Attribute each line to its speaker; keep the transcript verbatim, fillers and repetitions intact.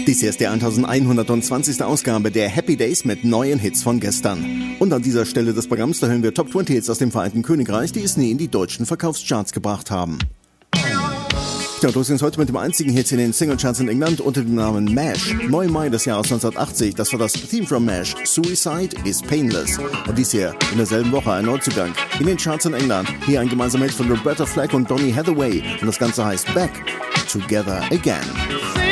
Speaker 1: Dies hier ist die elfhundertzwanzigste Ausgabe der Happy Days mit neuen Hits von gestern. Und an dieser Stelle des Programms, da hören wir Top zwanzig Hits aus dem Vereinigten Königreich, die es nie in die deutschen Verkaufscharts gebracht haben. Ja, los geht's heute mit dem einzigen Hit in den Singlecharts in England unter dem Namen MASH. neun Mai des Jahres neunzehnhundertachtzig, das war das Theme from MASH, Suicide is Painless. Und dies hier in derselben Woche ein Neuzugang in den Charts in England. Hier ein gemeinsamer Hit von Roberta Flack und Donny Hathaway. Und das Ganze heißt Back Together Again.